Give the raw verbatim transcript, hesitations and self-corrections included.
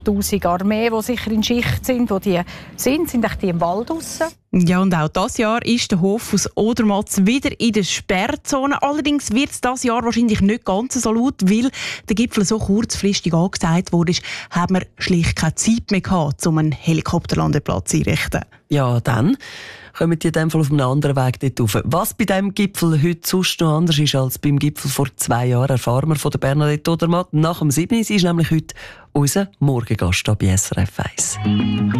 Tausend Armee, die sicher in Schicht sind, wo die sind, sind die im Wald draussen. Ja, und auch dieses Jahr ist der Hof aus Odermatt wieder in der Sperrzone. Allerdings wird es dieses Jahr wahrscheinlich nicht ganz so laut, weil der Gipfel so kurzfristig angesagt wurde, haben wir schlicht keine Zeit mehr gehabt, um einen Helikopterlandeplatz einzurichten. Ja, dann kommen die in dem Fall auf einem anderen Weg dort rauf. Was bei diesem Gipfel heute sonst noch anders ist als beim Gipfel vor zwei Jahren, erfahren wir von der Bernadette Odermatt nach dem sieben. Sie ist nämlich heute unser Morgengast bei S R F eins.